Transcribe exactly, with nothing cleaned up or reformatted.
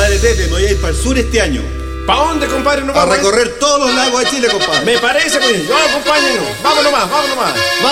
Compadre Pepe, me voy a ir para el sur este año. ¿Para dónde, compadre? No A vamos recorrer todos los lagos de Chile, compadre. Me parece, pues. Yo, acompáñenos. Vamos nomás, vamos nomás.